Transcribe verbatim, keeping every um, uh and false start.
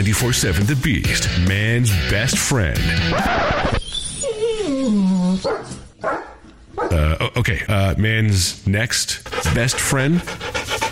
ninety-four seven The Beast, man's best friend. Uh, okay, uh, man's next best friend.